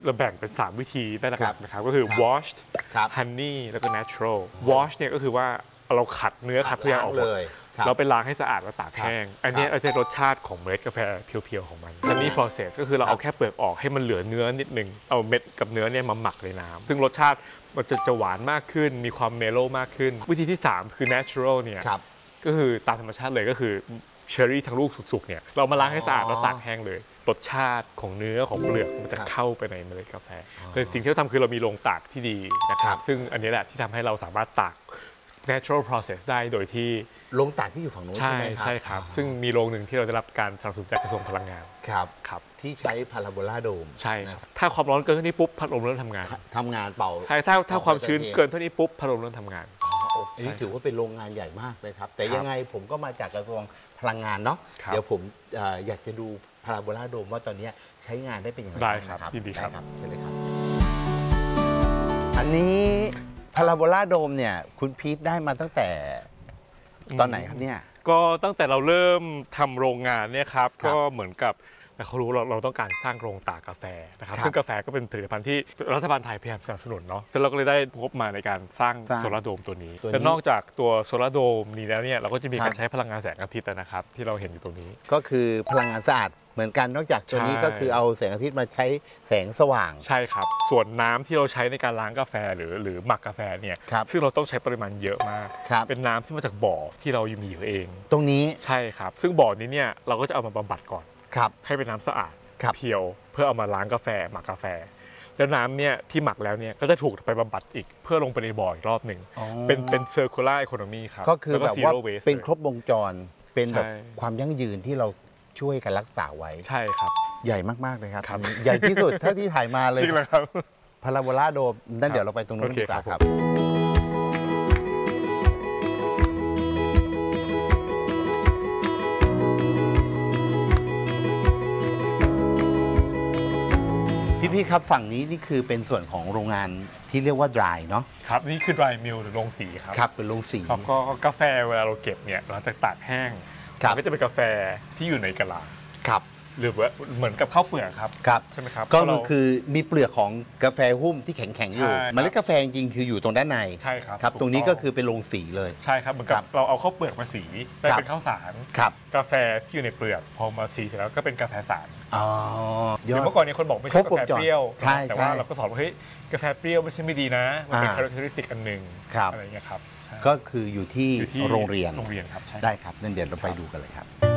เราแบ่งเป็น3วิธีได้หลักๆนะครับก็คือ washed honey แล้วก็ natural wash เนี่ยก็คือว่าเราขัดเนื้อขัดทุกอย่างออกเลยเราไปล้างให้สะอาดแล้วตากแห้งอันนี้เราจะรสชาติของเมล็ดกาแฟเพียวๆของมัน honey process ก็คือเราเอาแค่เปลือกออกให้มันเหลือเนื้อนิดนึงเอาเม็ดกับเนื้อเนี่ยมาหมักในน้ำซึ่งรสชาติมันจะหวานมากขึ้นมีความเมโล่มากขึ้นวิธีที่3คือ natural เนี่ยก็คือตามธรรมชาติเลยก็คือเชอร์รี่ทั้งลูกสุกๆเนี่ยเรามาล้างให้สะอาดแล้วตากแห้งเลยรสชาติของเนื้อของเปลือกมันจะเข้าไปในเมล็ดกาแฟแต่สิ่งที่เราทำคือเรามีโรงตากที่ดีนะครับซึ่งอันนี้แหละที่ทำให้เราสามารถตาก natural process ได้โดยที่โรงตากที่อยู่ฝั่งนู้นใช่ไหมครับใช่ครับซึ่งมีโรงหนึ่งที่เราได้รับการสนับสนุนจากกระทรวงพลังงานครับที่ใช้พาราโบลาโดมใช่ครับถ้าความร้อนเกินเท่านี้ปุ๊บพัดลมเริ่มทำงานเป่าใช่ถ้าความชื้นเกินเท่านี้ปุ๊บพัดลมเริ่มทำงานอันนี้ถือว่าเป็นโรงงานใหญ่มากเลยครับแต่ยังไงผมก็มาจากกระทรวงพลังงานเนาะเดี๋ยวผมอยากจะดูพาราโบลาโดมว่าตอนนี้ใช้งานได้เป็นอย่างไรได้ครับยินดีครับเชิญเลยครับอันนี้พาราโบลาโดมเนี่ยคุณพีทได้มาตั้งแต่ตอนไหนครับเนี่ยก็ตั้งแต่เราเริ่มทำโรงงานเนี่ยครับก็เหมือนกับเขารู้เราต้องการสร้างโรงตากกาแฟนะครับซึ่งกาแฟก็เป็นผลิตภัณฑ์ที่รัฐบาลไทยพยายามสนับสนุนเนาะแล้วเราก็เลยได้งบมาในการสร้างโซลาร์โดมตัวนี้และนอกจากตัวโซลาร์โดมนี้แล้วเนี่ยเราก็จะมีการใช้พลังงานแสงอาทิตย์นะครับที่เราเห็นอยู่ตรงนี้ก็คือพลังงานสะอาดเหมือนกันนอกจากตัวนี้ก็คือเอาแสงอาทิตย์มาใช้แสงสว่างใช่ครับส่วนน้ำที่เราใช้ในการล้างกาแฟหรือหมักกาแฟเนี่ยซึ่งเราต้องใช้ปริมาณเยอะมากเป็นน้ำที่มาจากบ่อที่เรามีอยู่เองตรงนี้ใช่ครับซึ่งบ่อนี้เนี่ยเราก็จะเอามาบำบัดก่อนให้เป็นน้ำสะอาดเพียวเพื่อเอามาล้างกาแฟหมักกาแฟแล้วน้ำเนี่ยที่หมักแล้วเนี่ยก็จะถูกไปบำบัดอีกเพื่อลงไปในบ่ออีกรอบหนึ่งเป็น circular economy ครับก็คือแบบว่าเป็นครบวงจรเป็นแบบความยั่งยืนที่เราช่วยกันรักษาไว้ใช่ครับใหญ่มากๆเลยครับใหญ่ที่สุดเท่าที่ถ่ายมาเลยจริงเลยครับพาราโบลาโดมนั่นเดี๋ยวเราไปตรงนู้นดีกว่าครับพี่ครับฝั่งนี้นี่คือเป็นส่วนของโรงงานที่เรียกว่า dry เนาะครับนี่คือ dry mill หรือโรงสีครับเป็นโรงสีก็กาแฟเวลาเราเก็บเนี่ยหลังจากตากแห้งก็จะเป็นกาแฟที่อยู่ในกะลาหรือว่าเหมือนกับข้าวเปลือกครับใช่ไหมครับก็คือมีเปลือกของกาแฟหุ้มที่แข็งๆอยู่เมล็ดกาแฟจริงๆคืออยู่ตรงด้านในใช่ครับตรงนี้ก็คือเป็นโรงสีเลยใช่ครับเหมือนกับเราเอาข้าวเปลือกมาสีได้เป็นข้าวสารกาแฟที่อยู่ในเปลือกพอมาสีเสร็จแล้วก็เป็นกาแฟสารเมื่อก่อนนี้คนบอกไม่ใช่กาแฟเปรี้ยวแต่ว่าเราก็สอนว่าเฮ้ยกาแฟเปรี้ยวไม่ใช่ไม่ดีนะมันเป็นคุณลักษณะอันหนึ่งอะไรอย่างเงี้ยครับก็คืออยู่ที่โรงเรียนครับได้ครับนั่นเดี๋ยวเราไปดูกันเลยครับ